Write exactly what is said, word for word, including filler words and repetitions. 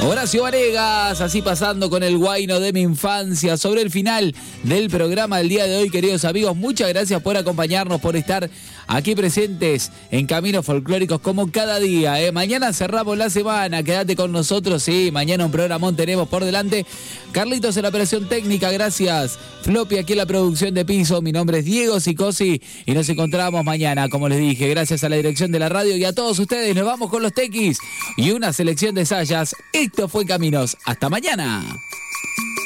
Horacio Varegas, así pasando con el guayno de mi infancia sobre el final del programa del día de hoy, queridos amigos. Muchas gracias por acompañarnos, por estar aquí presentes en Caminos Folclóricos como cada día. ¿eh? Mañana cerramos la semana, quédate con nosotros, sí, mañana un programón tenemos por delante. Carlitos en la operación técnica, gracias. Floppy aquí en la producción de piso, mi nombre es Diego Sicosi y nos encontramos mañana, como les dije, gracias a la dirección de la radio y a todos ustedes. Nos vamos con los tequis y una selección de sayas. Esto fue Caminos. Hasta mañana.